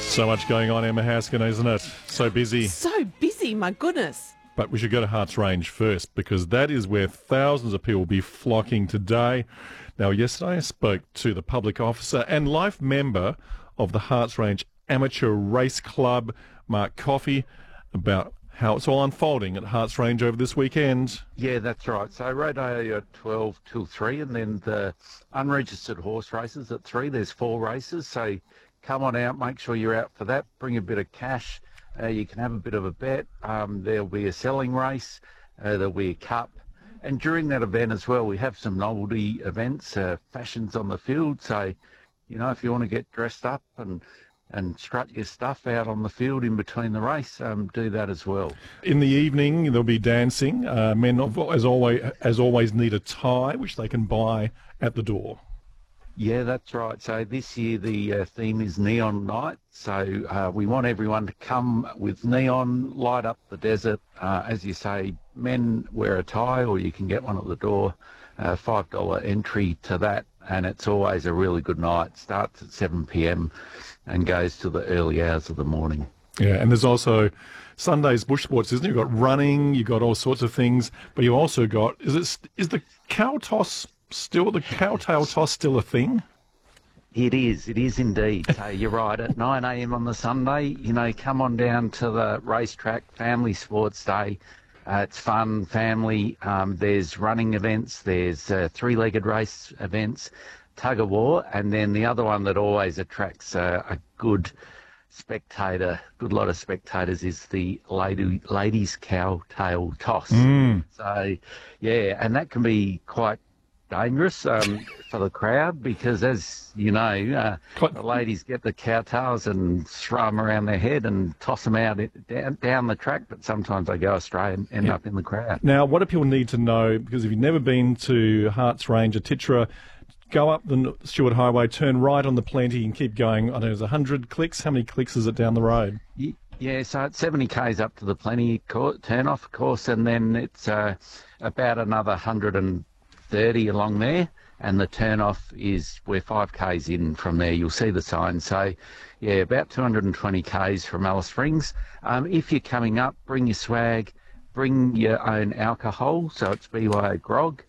So much going on, Emma Haskin, isn't it? So busy. So busy, my goodness. But we should go to Harts Range first, because that is where thousands of people will be flocking today. Now, yesterday I spoke to the public officer and life member of the Harts Range Amateur Race Club, Mark Coffey, about how it's all unfolding at Harts Range over this weekend. Yeah, that's right. So Rodeo at 12 till 3, and then the unregistered horse races at 3. There's 4 races, so come on out, make sure you're out for that. Bring a bit of cash. You can have a bit of a bet. There'll be a selling race. There'll be a cup. And during that event as well, we have some novelty events, fashions on the field. So, you know, if you want to get dressed up and strut your stuff out on the field in between the race, do that as well. In the evening, there'll be dancing. Men, as always, need a tie, which they can buy at the door. Yeah, that's right. So this year the theme is Neon Night. So we want everyone to come with neon, light up the desert. As you say, men wear a tie, or you can get one at the door. $5 entry to that, and it's always a really good night. Starts at 7 p.m. and goes to the early hours of the morning. Yeah, and there's also Sunday's bush sports, isn't it? You've got running, you've got all sorts of things, but you also got, is the cow toss still, the cowtail toss still a thing? It is indeed. So you're right, at 9 a.m. on the Sunday, you know, come on down to the racetrack, family sports day. It's fun, family. There's running events, there's 3-legged race events, tug of war, and then the other one that always attracts a good lot of spectators is the ladies' cowtail toss. So, yeah, and that can be quite dangerous for the crowd, because, as you know, the ladies get the cowtails and throw them around their head and toss them out down the track, but sometimes they go astray and end up in the crowd. Now, what do people need to know? Because if you've never been to Harts Range at Titra, go up the Stewart Highway, turn right on the Plenty and keep going. I know there's 100 clicks. How many clicks is it down the road? Yeah, so it's 70 k's up to the Plenty turn off, of course, and then it's about another 130 along there, and the turn off is we're 5 k's in from there. You'll see the sign. So, yeah, about 220 k's from Alice Springs. If you're coming up, bring your swag, bring your own alcohol, so it's BYO grog.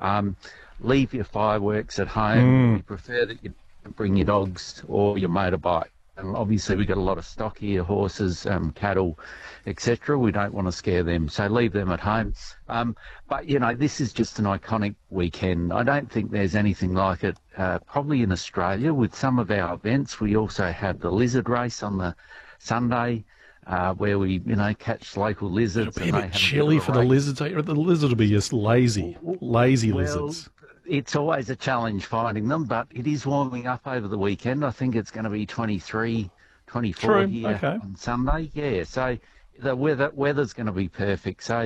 Leave your fireworks at home. We prefer that you bring your dogs or your motorbike. And obviously we've got a lot of stock here, horses, cattle, etc. We don't want to scare them, so leave them at home. But, you know, this is just an iconic weekend. I don't think there's anything like it probably in Australia. With some of our events, we also have the lizard race on the Sunday, where we, you know, catch local lizards. It'll be a bit chilly for the lizards. The lizards will be just lazy lizards. It's always a challenge finding them, but it is warming up over the weekend. I think it's going to be 23, 24 here on Sunday. Yeah, so the weather's going to be perfect. So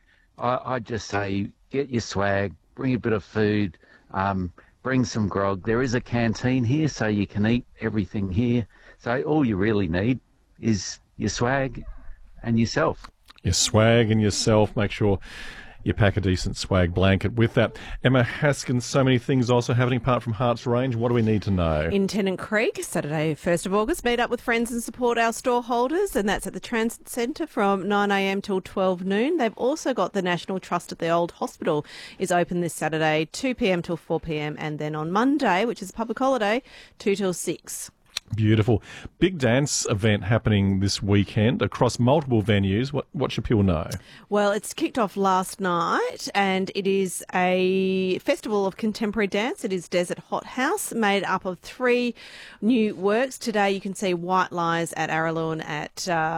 I just say get your swag, bring a bit of food, bring some grog. There is a canteen here, so you can eat everything here. So all you really need is your swag and yourself. Your swag and yourself. Make sure you pack a decent swag blanket with that. Emma Haskin, so many things also happening apart from Harts Range. What do we need to know? In Tennant Creek, Saturday, 1st of August, meet up with friends and support our store holders, and that's at the Transit Centre from 9 a.m. till 12 noon. They've also got the National Trust at the Old Hospital is open this Saturday, 2 p.m. till 4 p.m, and then on Monday, which is a public holiday, 2 till 6. Beautiful. Big dance event happening this weekend across multiple venues. What should people know? Well, it's kicked off last night, and it is a festival of contemporary dance. It is Desert Hot House, made up of 3 new works. Today you can see White Lies at Araluen at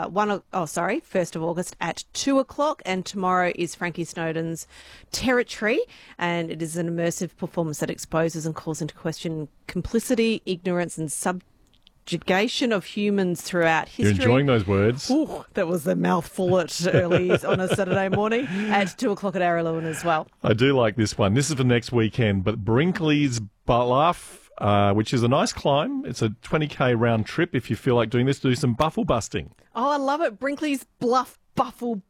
1st of August at 2 o'clock, and tomorrow is Frankie Snowden's Territory, and it is an immersive performance that exposes and calls into question complicity, ignorance and subjugation of humans throughout history. You're enjoying those words. Ooh, that was a mouthful at early on a Saturday morning at 2 o'clock at Araluen as well. I do like this one. This is for next weekend, but Brinkley's Bluff, which is a nice climb. It's a 20k round trip if you feel like doing this. Do some buffle busting. Oh, I love it. Brinkley's Bluff Buffle